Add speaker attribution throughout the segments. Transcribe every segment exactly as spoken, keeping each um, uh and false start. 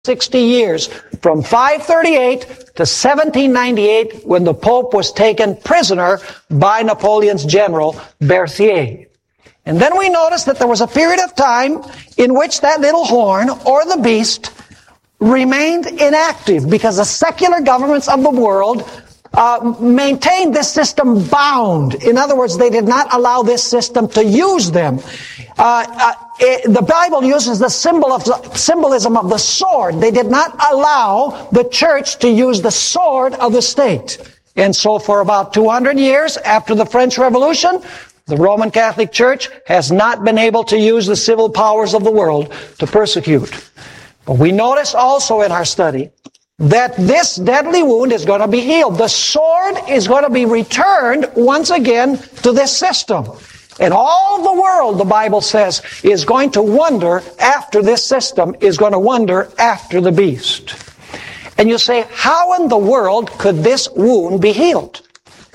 Speaker 1: sixty years, from five thirty-eight to seventeen ninety-eight, when the Pope was taken prisoner by Napoleon's general, Berthier. And then we noticed that there was a period of time in which that little horn, or the beast, remained inactive because the secular governments of the world uh, maintained this system bound. In other words, they did not allow this system to use them. Uh, uh, it, the Bible uses the symbol of the, symbolism of the sword. They did not allow the church to use the sword of the state. And so for about two hundred years after the French Revolution, the Roman Catholic Church has not been able to use the civil powers of the world to persecute. But we notice also in our study that this deadly wound is going to be healed. The sword is going to be returned once again to this system. And all the world, the Bible says, is going to wonder after this system, is going to wonder after the beast. And you say, how in the world could this wound be healed?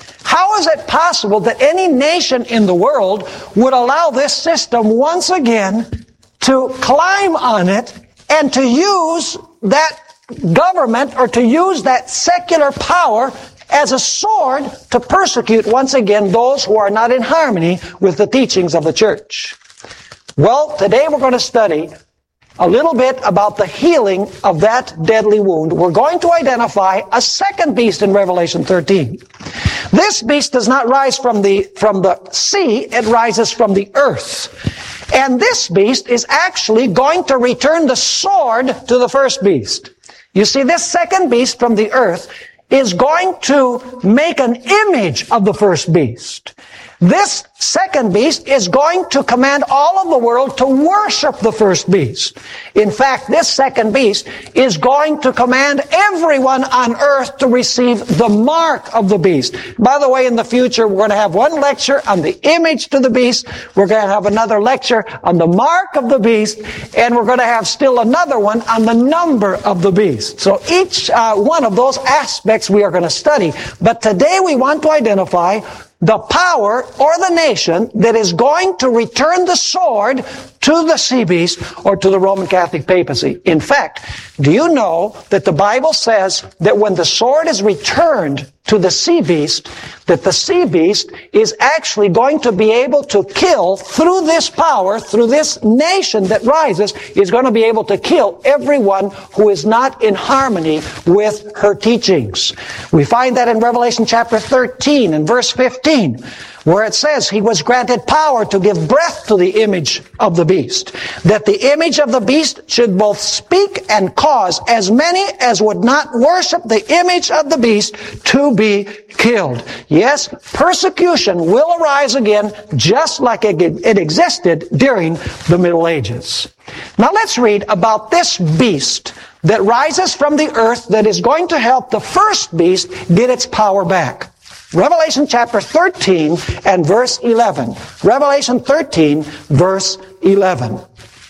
Speaker 1: How is it possible that any nation in the world would allow this system once again to climb on it and to use that government or to use that secular power as a sword to persecute once again those who are not in harmony with the teachings of the church? Well, today we're going to study a little bit about the healing of that deadly wound. We're going to identify a second beast in Revelation thirteen. This beast does not rise from the, from the sea, it rises from the earth. And this beast is actually going to return the sword to the first beast. You see, this second beast from the earth is going to make an image of the first beast. This second beast is going to command all of the world to worship the first beast. In fact, this second beast is going to command everyone on earth to receive the mark of the beast. By the way, in the future, we're going to have one lecture on the image to the beast. We're going to have another lecture on the mark of the beast. And we're going to have still another one on the number of the beast. So each uh, one of those aspects we are going to study. But today we want to identify the power or the nation that is going to return the sword to the sea beast or to the Roman Catholic papacy. In fact, do you know that the Bible says that when the sword is returned to the sea beast, that the sea beast is actually going to be able to kill through this power, through this nation that rises, is going to be able to kill everyone who is not in harmony with her teachings. We find that in Revelation chapter thirteen and verse fifteen, where it says, he was granted power to give breath to the image of the beast, that the image of the beast should both speak and cause as many as would not worship the image of the beast to be killed. Yes, persecution will arise again, just like it existed during the Middle Ages. Now let's read about this beast that rises from the earth that is going to help the first beast get its power back. Revelation chapter thirteen and verse eleven. Revelation thirteen, verse eleven.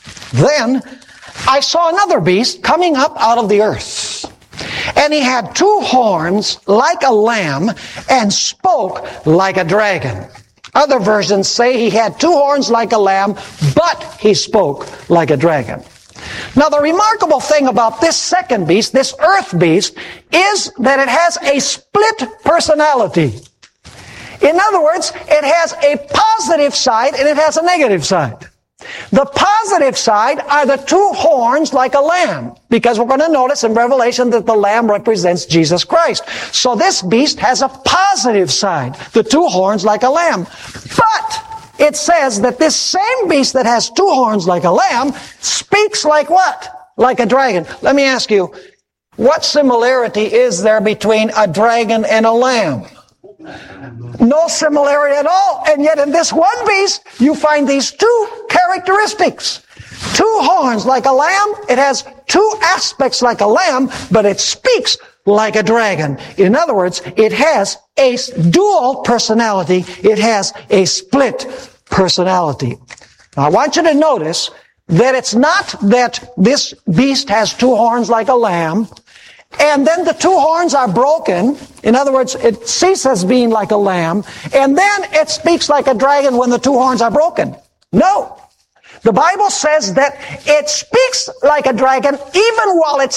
Speaker 1: Then I saw another beast coming up out of the earth. And he had two horns like a lamb and spoke like a dragon. Other versions say he had two horns like a lamb, but he spoke like a dragon. Now, the remarkable thing about this second beast, this earth beast, is that it has a split personality. In other words, it has a positive side and it has a negative side. The positive side are the two horns like a lamb, because we're going to notice in Revelation that the lamb represents Jesus Christ. So this beast has a positive side, the two horns like a lamb. But it says that this same beast that has two horns like a lamb speaks like what? Like a dragon. Let me ask you, what similarity is there between a dragon and a lamb? No similarity at all. And yet in this one beast, you find these two characteristics. Two horns like a lamb. It has two aspects like a lamb, but it speaks like a dragon. In other words, it has a dual personality. It has a split personality. Now, I want you to notice that it's not that this beast has two horns like a lamb, and then the two horns are broken. In other words, it ceases being like a lamb, and then it speaks like a dragon when the two horns are broken. No. The Bible says that it speaks like a dragon even while it's